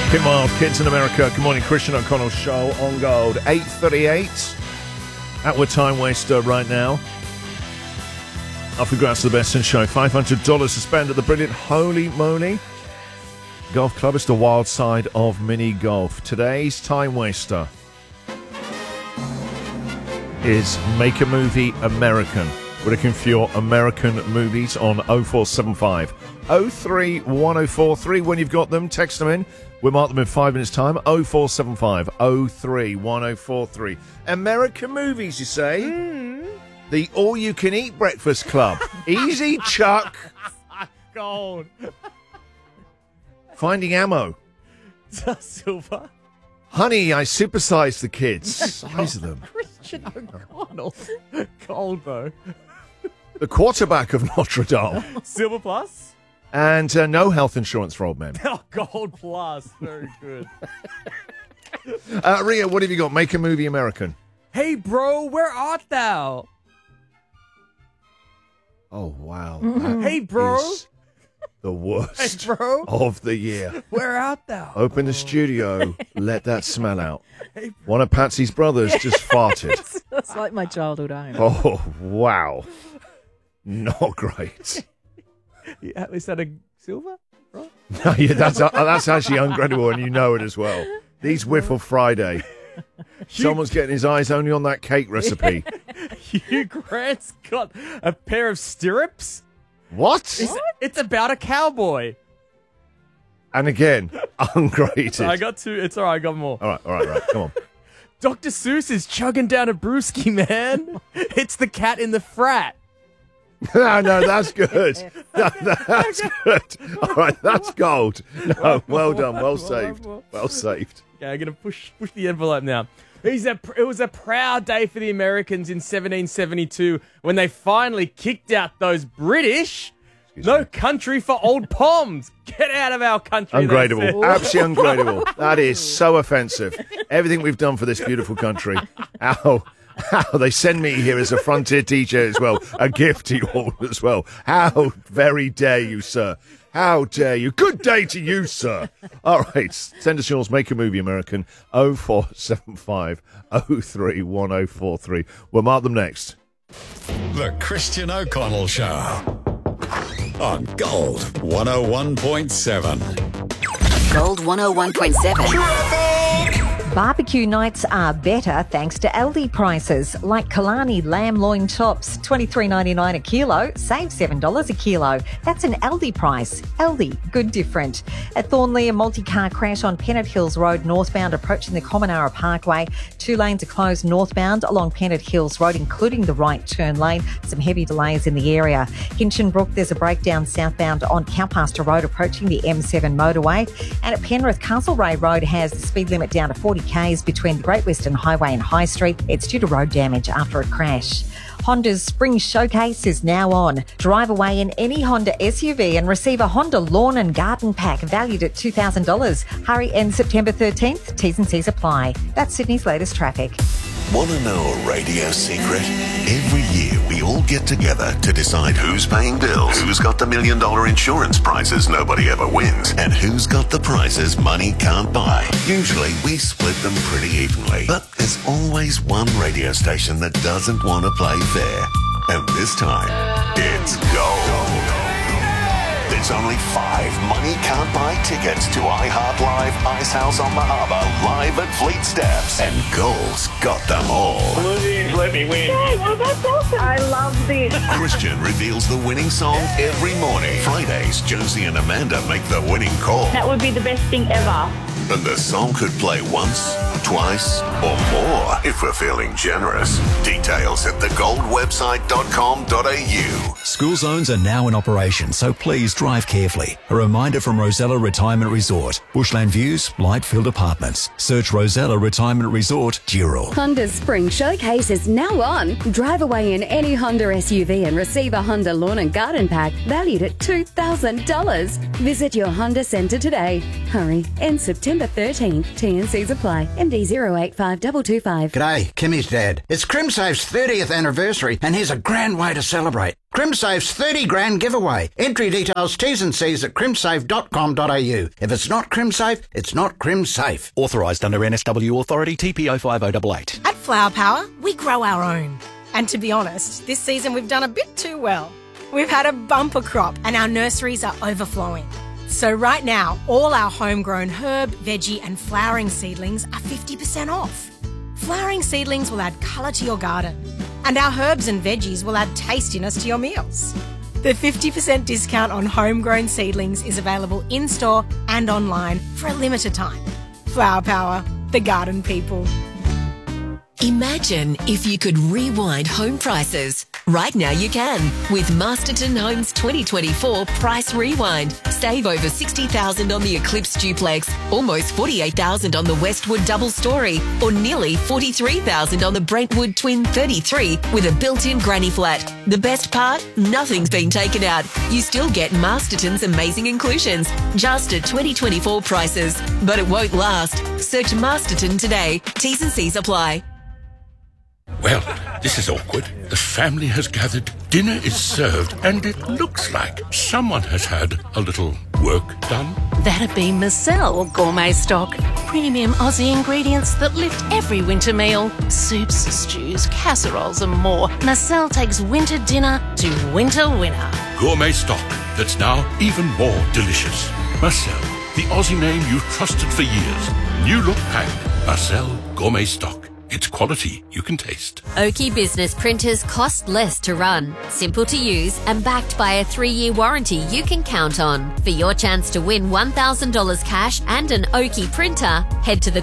Pit Wild, Kids in America. Good morning, Christian O'Connell Show on Gold. 8:38. At with Time Waster right now. Off we grabs the best in show. $500 to spend at the brilliant Holy Moly Golf Club. It's the wild side of mini golf. Today's Time Waster is Make a Movie American. We're looking for your American movies on 0475 03 1043. When you've got them, text them in. We'll mark them in 5 minutes' time. 0475 03 1043. American movies, you say? The all-you-can-eat breakfast club. Easy, Chuck. Gold. Finding Ammo. Silver. Honey, I supersized the kids. Size of them. Christian O'Connell. Gold, though. The quarterback of Notre Dame. Silver plus. And no health insurance for old men. Oh, gold plus. Very good. Ria, what have you got? Make a Movie American. Hey, bro, where art thou? Oh, wow. Hey, bro. Is the worst Hey, bro. of the year. Where art thou? Open the studio, let that smell out. One of Patsy's brothers just farted. It's like my childhood home. Oh, wow. Not great. Yeah, is that a silver? Right? No, yeah, that's actually ungrettable, and you know it as well. These Whiffle Friday. Someone's getting his eyes only on that cake recipe. Hugh Grant's got a pair of stirrups. What? It's about a cowboy. And again, ungraded. I got two. It's all right. I got more. All right. Come on. Dr. Seuss is chugging down a brewski, man. It's the cat in the frat. No, that's good. No, that's good. All right, that's gold. No, well done. Well saved. Well saved. Okay, I'm going to push the envelope now. It was a proud day for the Americans in 1772 when they finally kicked out those British. No country for old Poms. Get out of our country. Ungradable. Absolutely ungradable. That is so offensive. Everything we've done for this beautiful country. How they send me here as a Frontier DJ as well. A gift to you all as well. How very dare you, sir. How dare you. Good day to you, sir. All right. Send us yours. Make a Movie American. 0475 03 1043. We'll mark them next. The Christian O'Connell Show. On Gold 101.7. Gold 101.7. Barbecue nights are better thanks to Aldi prices, like Kalani lamb loin chops, $23.99 a kilo, save $7 a kilo. That's an Aldi price. Aldi, good different. At Thornley, a multi-car crash on Pennant Hills Road northbound approaching the Commonara Parkway. 2 lanes are closed northbound along Pennant Hills Road, including the right turn lane. Some heavy delays in the area. Hinchinbrook, there's a breakdown southbound on Cowpasture Road approaching the M7 motorway. And at Penrith, Castlereagh Road has the speed limit down to 40 k's between the Great Western Highway and High Street. It's due to road damage after a crash. Honda's Spring Showcase is now on. Drive away in any Honda SUV and receive a Honda Lawn and Garden Pack valued at $2,000. Hurry in September 13th. T's and C's apply. That's Sydney's latest traffic. Want to know a radio secret? Every year we all get together to decide who's paying bills, who's got the $1 million insurance prizes nobody ever wins, and who's got the prizes money can't buy. Usually we split them pretty evenly, but there's always one radio station that doesn't want to play fair. And this time, it's gold. There's only 5 money can't buy tickets to iHeart Live, Ice House on the Harbour, live at Fleet Steps, and Gold's got them all. Please let me win. Oh, that's awesome. I love this. Christian reveals the winning song every morning. Fridays, Josie and Amanda make the winning call. That would be the best thing ever. And the song could play once, twice, or more if we're feeling generous. Details at thegoldwebsite.com.au. School zones are now in operation, so please drive carefully. A reminder from Rosella Retirement Resort. Bushland Views, Lightfield Apartments. Search Rosella Retirement Resort, Dural. Honda's Spring Showcase is now on. Drive away in any Honda SUV and receive a Honda Lawn and Garden Pack valued at $2,000. Visit your Honda Centre today. Hurry, end September 13th. T&Cs apply. MD MD 085225. G'day, Kimmy's dad. It's CrimSafe's 30th anniversary, and here's a grand way to celebrate. CrimSafe's 30 grand giveaway. Entry details, T's and C's at crimsafe.com.au. If it's not CrimSafe, it's not CrimSafe. Authorised under NSW Authority TPO 5088. At Flower Power, we grow our own. And to be honest, this season we've done a bit too well. We've had a bumper crop and our nurseries are overflowing. So right now, all our homegrown herb, veggie and flowering seedlings are 50% off. Flowering seedlings will add colour to your garden, and our herbs and veggies will add tastiness to your meals. The 50% discount on homegrown seedlings is available in-store and online for a limited time. Flower Power, the garden people. Imagine if you could rewind home prices. Right now you can with Masterton Homes 2024 Price Rewind. Save over $60,000 on the Eclipse Duplex, almost $48,000 on the Westwood Double Story, or nearly $43,000 on the Brentwood Twin 33 with a built-in granny flat. The best part? Nothing's been taken out. You still get Masterton's amazing inclusions, just at 2024 prices. But it won't last. Search Masterton today. T's and C's apply. Well, this is awkward. The family has gathered, dinner is served, and it looks like someone has had a little work done. That'd be Marcel Gourmet Stock. Premium Aussie ingredients that lift every winter meal. Soups, stews, casseroles and more. Marcel takes winter dinner to winter winner. Gourmet stock that's now even more delicious. Marcel, the Aussie name you've trusted for years. New look packed. Marcel Gourmet Stock. It's quality you can taste. Oki Business printers cost less to run, simple to use, and backed by a 3-year warranty you can count on. For your chance to win $1,000 cash and an Oki printer, head to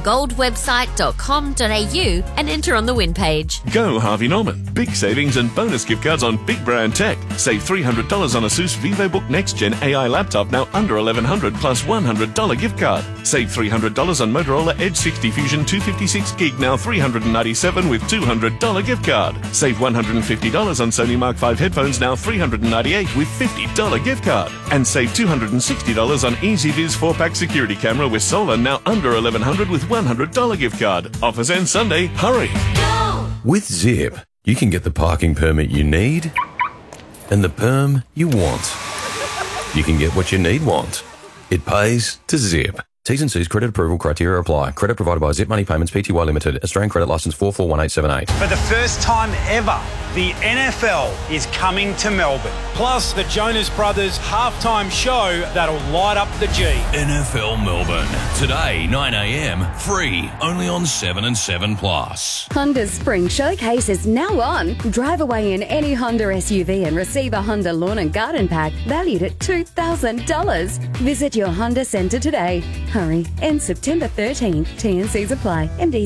thegoldwebsite.com.au and enter on the win page. Go Harvey Norman. Big savings and bonus gift cards on big brand tech. Save $300 on Asus VivoBook Next Gen AI laptop, now under $1,100 plus $100 gift card. Save $300 on Motorola Edge 60 Fusion 256 gig, now $397 with $200 gift card. Save $150 on Sony Mark 5 headphones, now $398 with $50 gift card. And save $260 on EasyViz 4-pack security camera with solar, now under $1,100 with $100 gift card. Offers end Sunday. Hurry! With Zip, you can get the parking permit you need and the perm you want. You can get what you want. It pays to Zip. T's and C's credit approval criteria apply. Credit provided by Zip Money Payments Pty Limited. Australian credit licence 441878. For the first time ever, the NFL is coming to Melbourne. Plus, the Jonas Brothers halftime show that'll light up the G. NFL Melbourne. Today, 9 a.m. Free. Only on 7 and 7 Plus. Honda's Spring Showcase is now on. Drive away in any Honda SUV and receive a Honda Lawn and Garden Pack valued at $2,000. Visit your Honda Centre today. Hurry. End September 13th. T&Cs apply. MD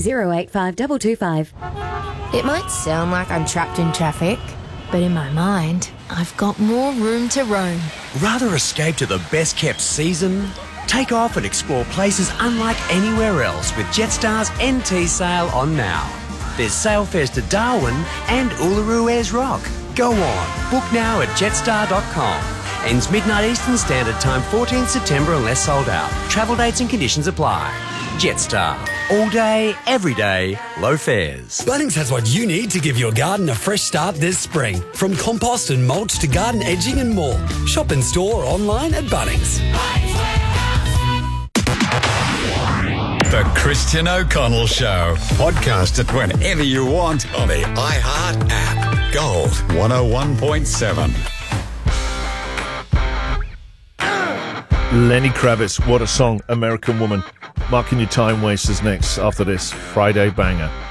085225. It might sound like I'm trapped in traffic, but in my mind, I've got more room to roam. Rather escape to the best-kept season? Take off and explore places unlike anywhere else with Jetstar's NT sale on now. There's sale fares to Darwin and Uluru Ayers Rock. Go on. Book now at jetstar.com. Ends midnight Eastern Standard Time, 14th September unless sold out. Travel dates and conditions apply. Jetstar. All day, every day, low fares. Bunnings has what you need to give your garden a fresh start this spring. From compost and mulch to garden edging and more. Shop in store or online at Bunnings. The Christian O'Connell Show. Podcast it whenever you want on the iHeart app. Gold 101.7. Lenny Kravitz, what a song, American Woman. Marking your time wasters next after this Friday banger.